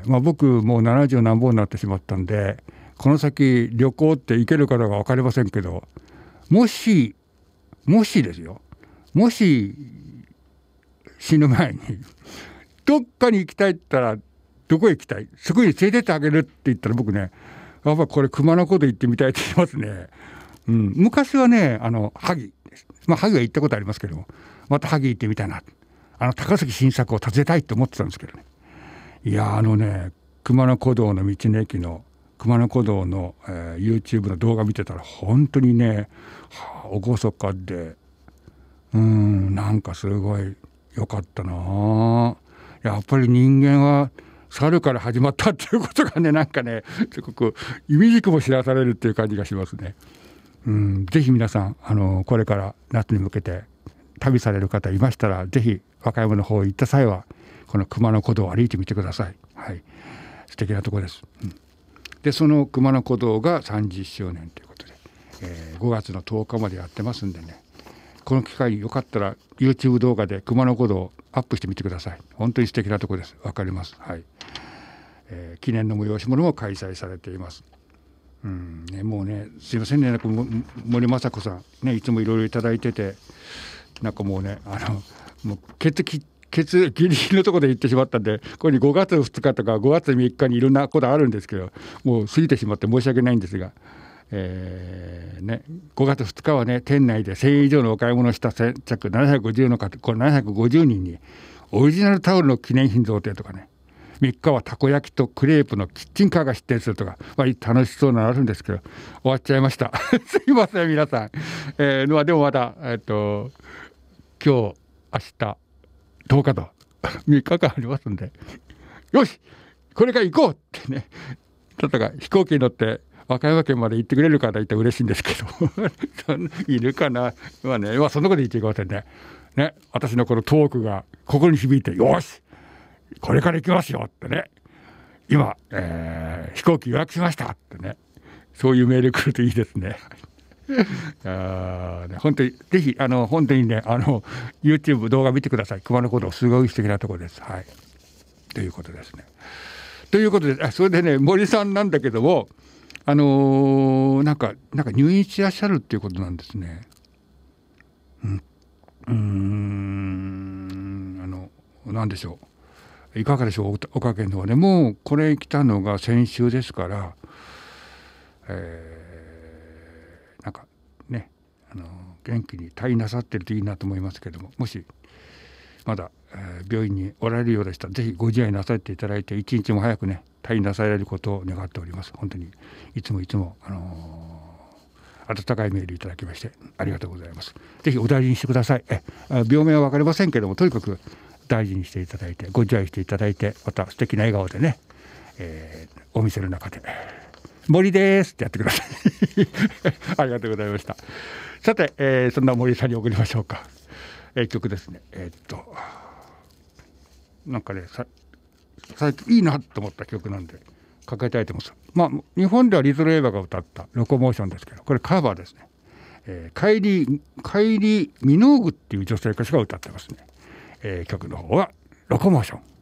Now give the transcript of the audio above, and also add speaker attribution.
Speaker 1: 僕もう70何本になってしまったんで、この先旅行って行けるかどうか分かりませんけど、もしですよ、もし死ぬ前にどっかに行きたいって言ったらどこへ行きたい、そこに連れてってあげるって言ったら、僕ね、やっぱこれ熊野古道行ってみたいと言いますね。昔はね、萩です。萩は行ったことありますけども、また萩行ってみたいな、高崎新作を訪ねたいと思ってたんですけどね。いや熊野古道の道の駅の熊野古道の、YouTube の動画見てたら本当にね、厳かで、なんかすごい良かったな。やっぱり人間は猿から始まったっていうことがね、なんかね、すごく意味軸も知らされるっていう感じがしますね。ぜひ皆さんこれから夏に向けて旅される方いましたら、ぜひ和歌山の方行った際はこの熊野古道を歩いてみてください。はい、素敵なところです。でその熊野古道が30周年ということで、5月の10日までやってますんでね、この機会によかったら YouTube 動画で熊野古道をアップしてみてください。本当に素敵なところです。わかります。はい、記念の催し物も開催されています。もうね、すいませんね、森雅子さんね、いつもいろいろいただいてて、なんかもうね、もうケツギリギリのところで言ってしまったんで、ここに5月2日とか5月3日にいろんなことあるんですけど、もう過ぎてしまって申し訳ないんですが、5月2日はね、店内で1000円以上のお買い物した先着750の方、これ750人にオリジナルタオルの記念品贈呈とかね、3日はたこ焼きとクレープのキッチンカーが出店するとか、楽しそうなのあるんですけど、終わっちゃいましたすいません皆さん。でもまだ、今日明日10日と3日間ありますんで、よしこれから行こうってね、ちょっとが飛行機に乗って和歌山県まで行ってくれる方いたら嬉しいんですけどいるかな。そんなこと言っていきませんね。私のこのトークが心に響いて、よしこれから行きますよってね、今、飛行機予約しましたってね、そういうメール来るといいですね本当にぜひ本当にね、YouTube 動画見てください。熊野古道すごい素敵なところです。はい、ということですね。ということで、それでね、森さんなんだけども、なんか入院してらっしゃるっていうことなんですね。なんでしょう、いかがでしょう、おかげのはね、もうこれ来たのが先週ですから、なんかね、元気に退院なさってるといいなと思いますけども、もしまだ、病院におられるようでしたら、ぜひご自愛なさっていただいて、一日も早くね退院なされることを願っております。本当にいつも温かいメールいただきましてありがとうございます。ぜひお大事にしてください。病名は分かりませんけども、とにかく大事にしていただいて、ご自愛していただいて、また素敵な笑顔でね、お店の中で森ですってやってくださいありがとうございました。さて、そんな森さんに送りましょうか。曲ですね。なんかね、最近いいなと思った曲なんでかけたいと思います。日本ではリトルエヴァが歌ったロコモーションですけど、これカバーですね。カイリー・ミノーグっていう女性歌手が歌ってますね。曲の方はロコモーション。